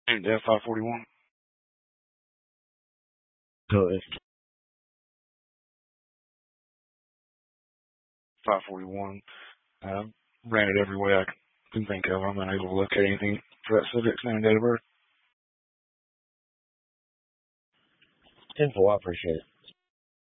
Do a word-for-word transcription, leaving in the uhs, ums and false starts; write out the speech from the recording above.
Ain't that five forty-one? So it's five forty-one. I ran it every way I can think of. I'm unable to locate anything for that subject's name and date of birth. simple. I appreciate it.